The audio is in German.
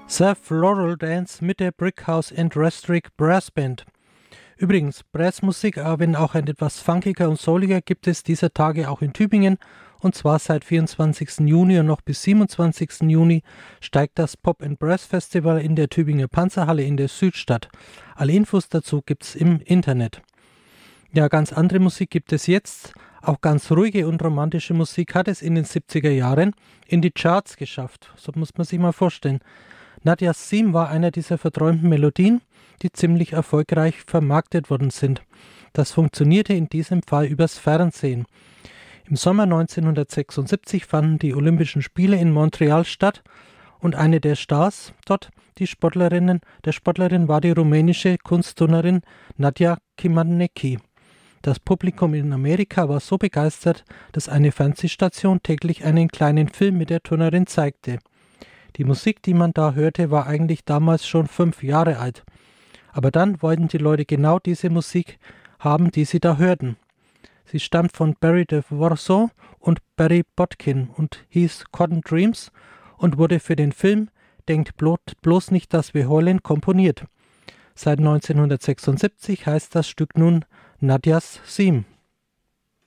The Floral Dance mit der Brickhouse and Restrict Brass Band. Übrigens, Brassmusik, wenn auch ein etwas funkiger und souliger, gibt es dieser Tage auch in Tübingen. Und zwar seit 24. Juni und noch bis 27. Juni steigt das Pop and Brass Festival in der Tübinger Panzerhalle in der Südstadt. Alle Infos dazu gibt's im Internet. Ja, ganz andere Musik gibt es jetzt. Auch ganz ruhige und romantische Musik hat es in den 70er Jahren in die Charts geschafft. So muss man sich mal vorstellen. Nadias Theme war einer dieser verträumten Melodien, die ziemlich erfolgreich vermarktet worden sind. Das funktionierte in diesem Fall übers Fernsehen. Im Sommer 1976 fanden die Olympischen Spiele in Montreal statt und eine der Stars dort, der Sportlerin war die rumänische Kunstturnerin Nadia Comaneci. Das Publikum in Amerika war so begeistert, dass eine Fernsehstation täglich einen kleinen Film mit der Turnerin zeigte. Die Musik, die man da hörte, war eigentlich damals schon 5 Jahre alt. Aber dann wollten die Leute genau diese Musik haben, die sie da hörten. Sie stammt von Barry DeVorso und Barry Botkin und hieß Cotton Dreams und wurde für den Film Denkt bloß nicht, dass wir heulen komponiert. Seit 1976 heißt das Stück nun Nadias Theme.